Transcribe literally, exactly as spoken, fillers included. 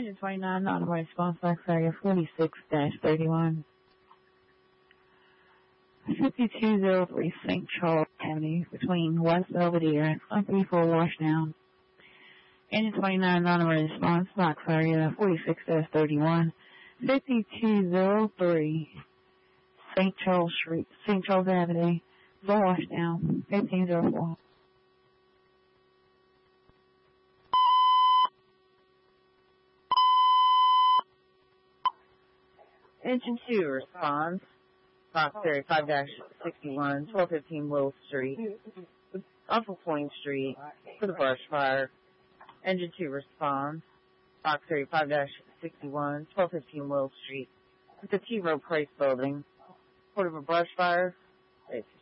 Engine twenty-nine, non-emergency response box area forty-six dash thirty-one. fifty-two oh three Saint Charles Avenue between West Belvedere and three four Washdown. Engine twenty-nine, non-emergency response box area forty-six dash thirty-one. fifty-two oh three Saint Charles Street, Saint Charles Avenue, Washdown, fifteen oh four. Engine two responds. Box area five dash sixty-one, twelve fifteen Will Street, off of Plain Street, for the brush fire. Engine two responds. Box area five dash sixty-one, twelve fifteen Will Street, with the T-Row Price Building, report of a brush fire.